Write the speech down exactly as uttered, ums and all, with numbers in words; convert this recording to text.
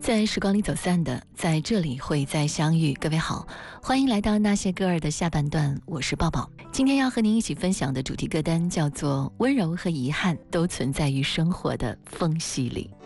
在时光里走散的，在这里会再相遇。各位好，欢迎来到那些歌儿的下半段，我是抱抱。今天要和您一起分享的主题歌单叫做《温柔和遗憾都存在于生活的缝隙里》。